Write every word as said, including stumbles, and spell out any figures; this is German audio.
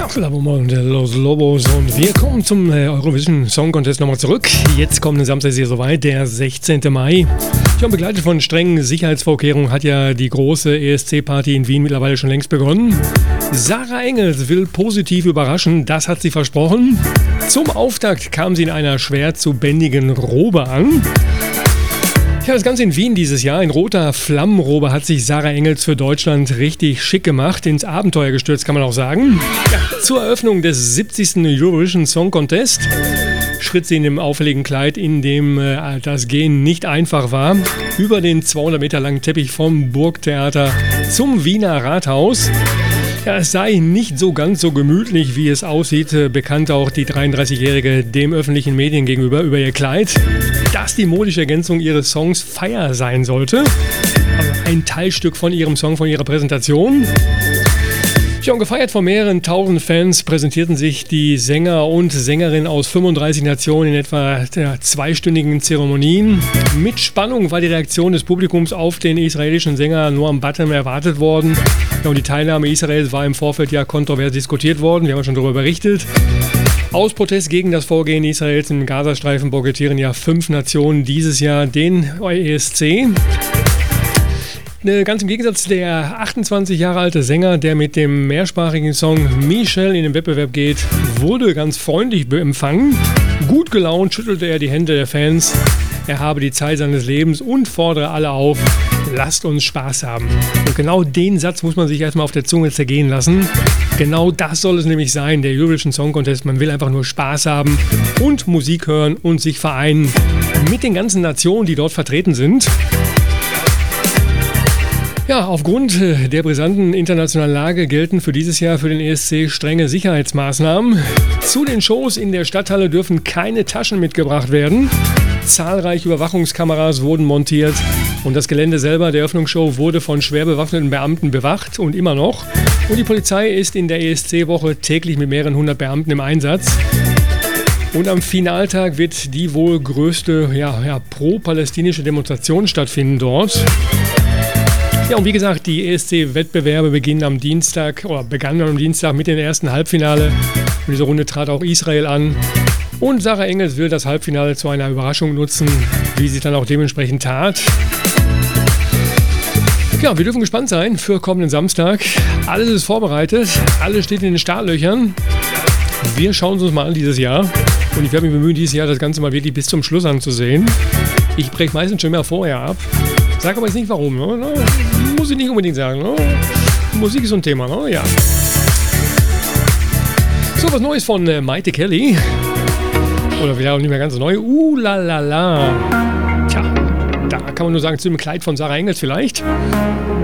Laboma und Los Lobos und wir kommen zum äh, Eurovision Song Contest nochmal zurück. Jetzt kommenden Samstag ist hier soweit, der sechzehnten Mai. Ja, und begleitet von strengen Sicherheitsvorkehrungen hat ja die große E S C-Party in Wien mittlerweile schon längst begonnen. Sarah Engels will positiv überraschen, das hat sie versprochen. Zum Auftakt kam sie in einer schwer zu bändigen Robe an. Ja, das Ganze in Wien dieses Jahr. In roter Flammenrobe hat sich Sarah Engels für Deutschland richtig schick gemacht, ins Abenteuer gestürzt, kann man auch sagen. Ja, zur Eröffnung des siebzigsten Eurovision Song Contest schritt sie in dem auffälligen Kleid, in dem äh, das Gehen nicht einfach war, über den zweihundert Meter langen Teppich vom Burgtheater zum Wiener Rathaus. Ja, es sei nicht so ganz so gemütlich, wie es aussieht, äh, bekannte auch die dreiunddreißigjährige dem öffentlichen Medien gegenüber über ihr Kleid, dass die modische Ergänzung ihres Songs Fire sein sollte. Also ein Teilstück von ihrem Song, von ihrer Präsentation. Ja, und gefeiert von mehreren tausend Fans präsentierten sich die Sänger und Sängerinnen aus fünfunddreißig Nationen in etwa ja, zweistündigen Zeremonien. Mit Spannung war die Reaktion des Publikums auf den israelischen Sänger Noam Batem erwartet worden. Ja, und die Teilnahme Israels war im Vorfeld ja kontrovers diskutiert worden. Wir haben ja schon darüber berichtet. Aus Protest gegen das Vorgehen Israels im Gazastreifen boykottieren ja fünf Nationen dieses Jahr den E S C. Ganz im Gegensatz der achtundzwanzig Jahre alte Sänger, der mit dem mehrsprachigen Song Michel in den Wettbewerb geht, wurde ganz freundlich empfangen. Gut gelaunt schüttelte er die Hände der Fans. Er habe die Zeit seines Lebens und fordere alle auf, lasst uns Spaß haben. Und genau den Satz muss man sich erstmal auf der Zunge zergehen lassen. Genau das soll es nämlich sein, der Eurovision Song Contest. Man will einfach nur Spaß haben und Musik hören und sich vereinen mit den ganzen Nationen, die dort vertreten sind. Ja, aufgrund der brisanten internationalen Lage gelten für dieses Jahr für den E S C strenge Sicherheitsmaßnahmen. Zu den Shows in der Stadthalle dürfen keine Taschen mitgebracht werden. Zahlreiche Überwachungskameras wurden montiert und das Gelände selber der Eröffnungsshow wurde von schwer bewaffneten Beamten bewacht und immer noch. Und die Polizei ist in der E S C-Woche täglich mit mehreren hundert Beamten im Einsatz. Und am Finaltag wird die wohl größte ja, ja, pro-palästinische Demonstration stattfinden dort. Ja, und wie gesagt, die E S C-Wettbewerbe beginnen am Dienstag oder begannen am Dienstag mit dem ersten Halbfinale. Und diese Runde trat auch Israel an. Und Sarah Engels will das Halbfinale zu einer Überraschung nutzen, wie sie dann auch dementsprechend tat. Ja, wir dürfen gespannt sein für kommenden Samstag. Alles ist vorbereitet, alles steht in den Startlöchern. Wir schauen es uns mal an dieses Jahr. Und ich werde mich bemühen, dieses Jahr das Ganze mal wirklich bis zum Schluss anzusehen. Ich breche meistens schon mehr vorher ab. Sag aber jetzt nicht warum, ne? Muss ich nicht unbedingt sagen. Ne? Musik ist so ein Thema, ne? Ja. So, was Neues von äh, Maite Kelly. Oder wieder auch nicht mehr ganz so neu. Uh, la, la, la. Tja, da kann man nur sagen, zu dem Kleid von Sarah Engels vielleicht.